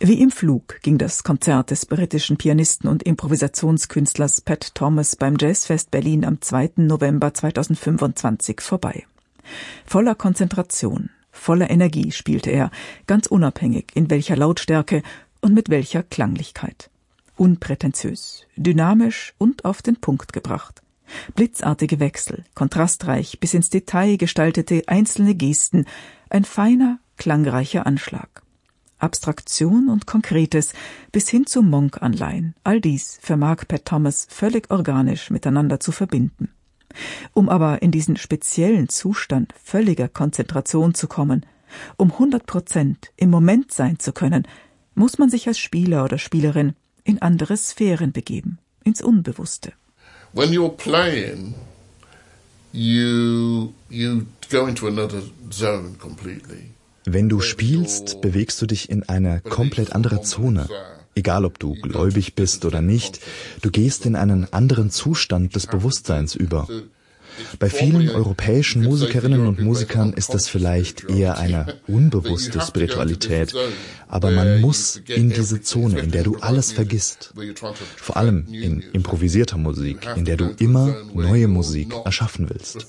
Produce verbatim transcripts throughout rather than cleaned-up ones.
Wie im Flug ging das Konzert des britischen Pianisten und Improvisationskünstlers Pat Thomas beim Jazzfest Berlin am zweiten November zweitausendfünfundzwanzig vorbei. Voller Konzentration, voller Energie spielte er, ganz unabhängig in welcher Lautstärke und mit welcher Klanglichkeit. Unprätentiös, dynamisch und auf den Punkt gebracht. Blitzartige Wechsel, kontrastreich bis ins Detail gestaltete einzelne Gesten, ein feiner, klangreicher Anschlag. Abstraktion und Konkretes bis hin zu Monk-Anleihen, all dies vermag Pat Thomas völlig organisch miteinander zu verbinden. Um aber in diesen speziellen Zustand völliger Konzentration zu kommen, um hundert Prozent im Moment sein zu können, muss man sich als Spieler oder Spielerin in andere Sphären begeben, ins Unbewusste. When you're playing, you you go into another zone completely. Wenn du spielst, bewegst du dich in eine komplett andere Zone. Egal, ob du gläubig bist oder nicht, du gehst in einen anderen Zustand des Bewusstseins über. Bei vielen europäischen Musikerinnen und Musikern ist das vielleicht eher eine unbewusste Spiritualität, aber man muss in diese Zone, in der du alles vergisst. Vor allem in improvisierter Musik, in der du immer neue Musik erschaffen willst.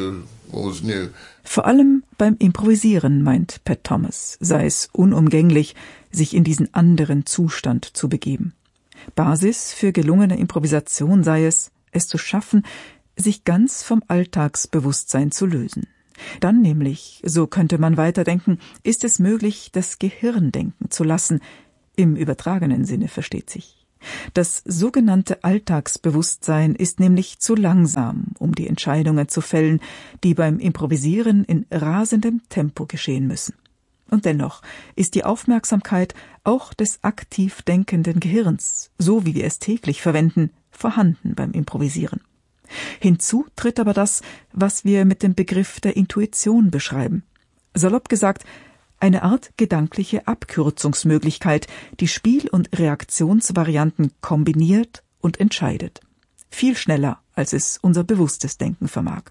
Vor allem beim Improvisieren, meint Pat Thomas, sei es unumgänglich, sich in diesen anderen Zustand zu begeben. Basis für gelungene Improvisation sei es, es zu schaffen, sich ganz vom Alltagsbewusstsein zu lösen. Dann nämlich, so könnte man weiterdenken, ist es möglich, das Gehirn denken zu lassen, im übertragenen Sinne versteht sich. Das sogenannte Alltagsbewusstsein ist nämlich zu langsam, um die Entscheidungen zu fällen, die beim Improvisieren in rasendem Tempo geschehen müssen. Und dennoch ist die Aufmerksamkeit auch des aktiv denkenden Gehirns, so wie wir es täglich verwenden, vorhanden beim Improvisieren. Hinzu tritt aber das, was wir mit dem Begriff der Intuition beschreiben. Salopp gesagt, eine Art gedankliche Abkürzungsmöglichkeit, die Spiel- und Reaktionsvarianten kombiniert und entscheidet. Viel schneller, als es unser bewusstes Denken vermag.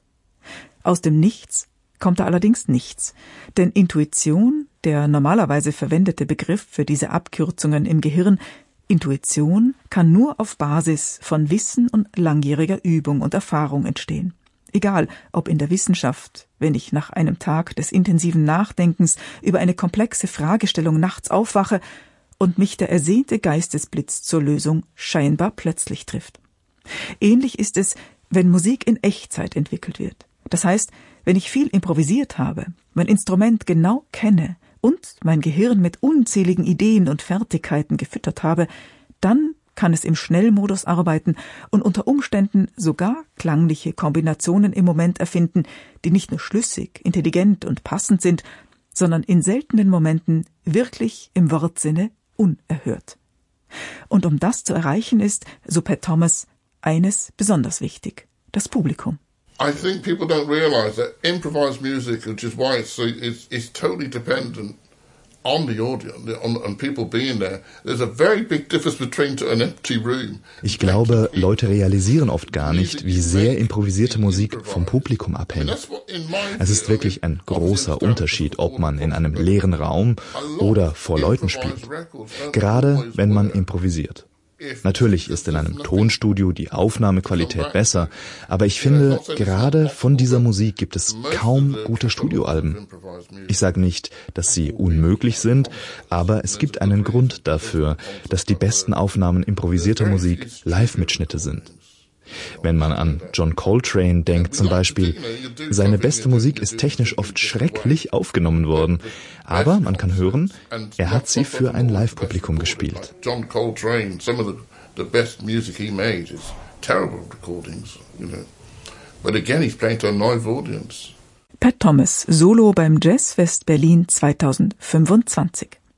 Aus dem Nichts kommt da allerdings nichts, denn Intuition, der normalerweise verwendete Begriff für diese Abkürzungen im Gehirn, Intuition kann nur auf Basis von Wissen und langjähriger Übung und Erfahrung entstehen. Egal, ob in der Wissenschaft, wenn ich nach einem Tag des intensiven Nachdenkens über eine komplexe Fragestellung nachts aufwache und mich der ersehnte Geistesblitz zur Lösung scheinbar plötzlich trifft. Ähnlich ist es, wenn Musik in Echtzeit entwickelt wird. Das heißt, wenn ich viel improvisiert habe, mein Instrument genau kenne und mein Gehirn mit unzähligen Ideen und Fertigkeiten gefüttert habe, dann kann es im Schnellmodus arbeiten und unter Umständen sogar klangliche Kombinationen im Moment erfinden, die nicht nur schlüssig, intelligent und passend sind, sondern in seltenen Momenten wirklich im Wortsinne unerhört. Und um das zu erreichen ist, so Pat Thomas, eines besonders wichtig: das Publikum. I think people don't realize that improvised music, which is why it's so, it's, it's totally dependent on the audience, on, on people being there. There's a very big difference between an empty room. Ich glaube, Leute realisieren oft gar nicht, wie sehr improvisierte Musik vom Publikum abhängt. Es ist wirklich ein großer Unterschied, ob man in einem leeren Raum oder vor Leuten spielt. Gerade wenn man improvisiert. Natürlich ist in einem Tonstudio die Aufnahmequalität besser, aber ich finde, gerade von dieser Musik gibt es kaum gute Studioalben. Ich sage nicht, dass sie unmöglich sind, aber es gibt einen Grund dafür, dass die besten Aufnahmen improvisierter Musik Live-Mitschnitte sind. Wenn man an John Coltrane denkt zum Beispiel, seine beste Musik ist technisch oft schrecklich aufgenommen worden, aber man kann hören, er hat sie für ein Live-Publikum gespielt. John Coltrane, some of the, the best music he made is terrible recordings, you know. But again, he's playing to a live audience. Pat Thomas, Solo beim Jazzfest Berlin zweitausendfünfundzwanzig.